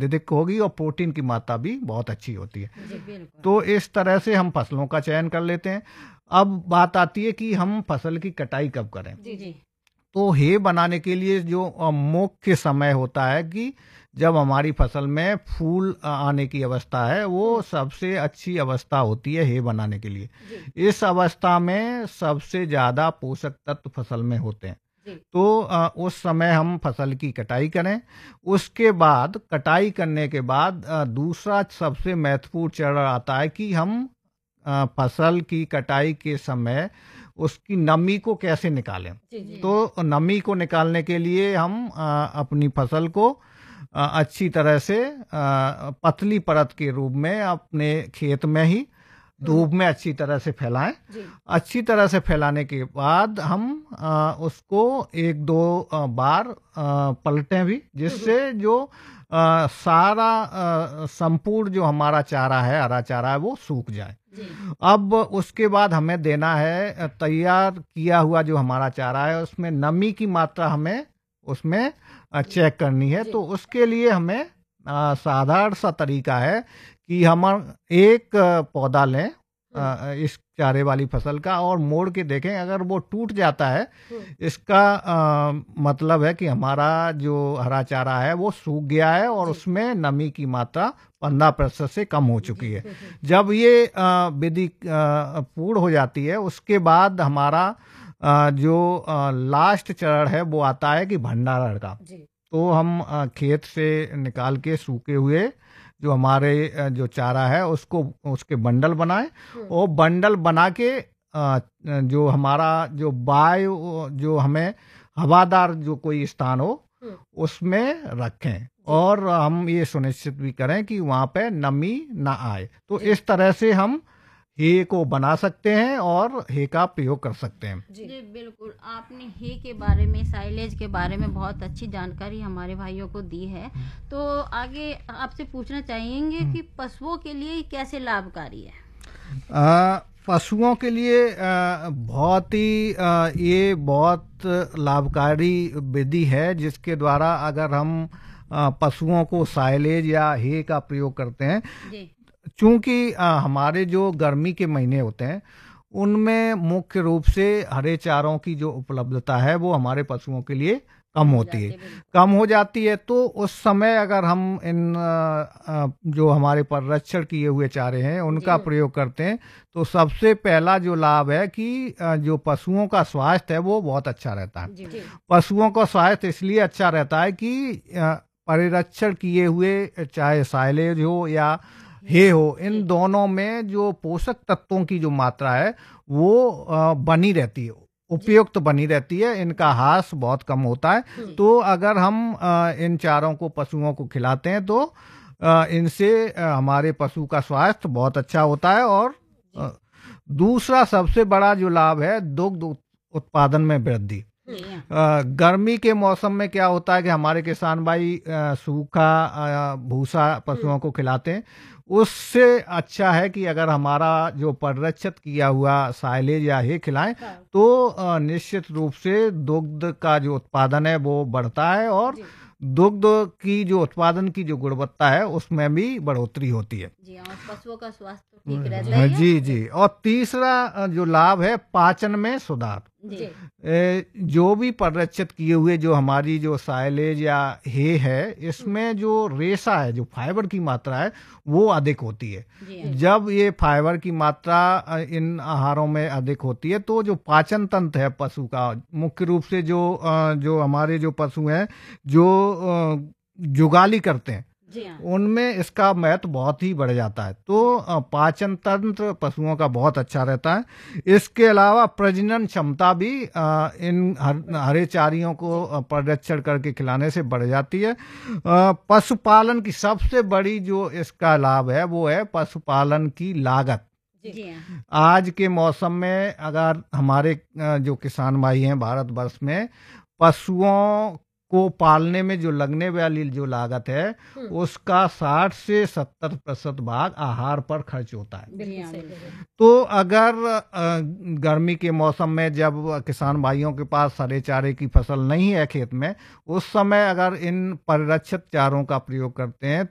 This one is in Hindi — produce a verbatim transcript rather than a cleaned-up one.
अत्यधिक होगी और प्रोटीन की मात्रा भी बहुत अच्छी होती है। जी बिल्कुल। तो इस तरह से हम फसलों का चयन कर लेते हैं। अब बात आती है कि हम फसल की कटाई कब करें। जी जी तो हे बनाने के लिए जो अ, मुख्य समय होता है कि जब हमारी फसल में फूल अ, आने की अवस्था है, वो सबसे अच्छी अवस्था होती है हे बनाने के लिए। जी इस अवस्था में सबसे ज़्यादा पोषक तत्व फसल में होते हैं। जी तो अ, उस समय हम फसल की कटाई करें। उसके बाद कटाई करने के बाद अ, दूसरा सबसे महत्वपूर्ण चरण आता है कि हम अ, फसल की कटाई के समय उसकी नमी को कैसे निकालें। जी जी तो नमी को निकालने के लिए हम अ, अपनी फसल को अ, अच्छी तरह से अ, पतली परत के रूप में अपने खेत में ही धूप में अच्छी तरह से फैलाएं। जी अच्छी तरह से फैलाने के बाद हम अ, उसको एक दो अ, बार अ, पलटें भी, जिससे जो अ, सारा अ, संपूर्ण जो हमारा चारा है, हरा चारा है, वो सूख जाए। जी अब उसके बाद हमें देना है अ, तैयार किया हुआ जो हमारा चारा है उसमें नमी की मात्रा हमें उसमें अ, चेक करनी है। जी। तो उसके लिए हमें अ, साधारण सा तरीका है कि हम एक अ, पौधा लें अ, इस चारे वाली फसल का और मोड़ के देखें। अगर वो टूट जाता है, इसका अ, मतलब है कि हमारा जो हरा चारा है वो सूख गया है और जी। उसमें नमी की मात्रा पंद्रह प्रतिशत से कम हो चुकी है। जब ये अ, विधि अ, पूर्ण हो जाती है, उसके बाद हमारा अ, जो अ, लास्ट चरण है वो आता है कि भंडारण का। जी तो हम अ, खेत से निकाल के सूखे हुए जो हमारे अ, जो चारा है उसको उसके बंडल बनाएं और बंडल बना के अ, जो हमारा जो वायु जो हमें हवादार जो कोई स्थान हो उसमें रखें और हम ये सुनिश्चित भी करें कि वहाँ पे नमी ना आए। तो इस तरह से हम हे को बना सकते हैं और हे का प्रयोग कर सकते हैं। जी जी बिल्कुल। आपने हे के बारे में, साइलेज के बारे में बहुत अच्छी जानकारी हमारे भाइयों को दी है। तो आगे आपसे पूछना चाहेंगे कि पशुओं के लिए ये कैसे लाभकारी है। अ, पशुओं के लिए अ, बहुत ही अ, ये बहुत लाभकारी विधि है, जिसके द्वारा अगर हम अ, पशुओं को साइलेज या हे का प्रयोग करते हैं। जी चूंकि अ, हमारे जो गर्मी के महीने होते हैं उनमें मुख्य रूप से हरे चारों की जो उपलब्धता है वो हमारे पशुओं के लिए कम हो होती है जाते बिल्कुल। कम हो जाती है। तो उस समय अगर हम इन अ, अ, जो हमारे परिरक्षण किए हुए चारे हैं उनका जी। प्रयोग करते हैं, तो सबसे पहला जो लाभ है कि अ, जो पशुओं का स्वास्थ्य है वो बहुत अच्छा रहता है। जी जी पशुओं का स्वास्थ्य इसलिए अच्छा रहता है कि अ, परिरक्षण किए हुए चाहे साइलेज हो या हे हो, इन दोनों में जो पोषक तत्वों की जो मात्रा है वो अ, बनी रहती है, उपयुक्त बनी रहती है। इनका ह्रास बहुत कम होता है। तो अगर हम अ, इन चारों को पशुओं को खिलाते हैं तो अ, इनसे अ, हमारे पशु का स्वास्थ्य बहुत अच्छा होता है। और अ, दूसरा सबसे बड़ा जो लाभ है दुग्ध उत- उत्पादन में वृद्धि। जी हाँ। अ, गर्मी के मौसम में क्या होता है कि हमारे किसान भाई अ, सूखा अ, भूसा पशुओं को खिलाते हैं। उससे अच्छा है कि अगर हमारा जो परिरक्षित किया हुआ साइलेज या हे खिलाएं तो अ, निश्चित रूप से दुग्ध का जो उत्पादन है वो बढ़ता है और जी दुग्ध की जो उत्पादन की जो गुणवत्ता है उसमें भी बढ़ोतरी होती है। जी हाँ, और पशुओं का स्वास्थ्य तो ठीक रहता ही है। जी जी। और तीसरा अ, जो लाभ है पाचन में सुधार। जी ए, जो भी परिरक्षित किए हुए जो हमारी जो साइलेज या हे है, इसमें जो रेशा है, जो फाइबर की मात्रा है वो अधिक होती है। जी हाँ। जब ये फाइबर की मात्रा अ, इन आहारों में अधिक होती है तो जो पाचन तंत्र है पशु का, मुख्य रूप से जो अ, जो हमारे जो पशु हैं जो अ, जुगाली करते हैं, जी हाँ। उनमें इसका महत्व बहुत ही बढ़ जाता है। तो अ, पाचन तंत्र पशुओं का बहुत अच्छा रहता है। इसके अलावा प्रजनन क्षमता भी अ, इन हर, हरे चारियों को अ, परिरक्षण करके खिलाने से बढ़ जाती है। अ, पशुपालन की सबसे बड़ी जो इसका लाभ है वो है पशुपालन की लागत। जी हाँ। आज के मौसम में अगर हमारे अ, जो किसान भाई हैं भारतवर्ष में, पशुओं को पालने में जो लगने वाली जो लागत है उसका साठ से सत्तर प्रतिशत भाग आहार पर खर्च होता है। जी हाँ, बिल्कुल। तो अगर अ, गर्मी के मौसम में जब किसान भाइयों के पास हरे चारे की फसल नहीं है खेत में, उस समय अगर इन परिरक्षित चारों का प्रयोग करते हैं